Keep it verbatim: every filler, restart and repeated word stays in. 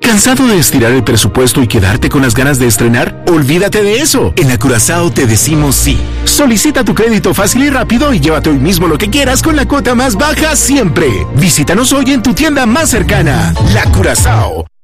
¿Cansado de estirar el presupuesto y quedarte con las ganas de estrenar? ¡Olvídate de eso! En la Curazao te decimos sí. Solicita tu crédito fácil y rápido y llévate hoy mismo lo que quieras con la cuota más baja siempre. Visítanos hoy en tu tienda más cercana. La Curazao.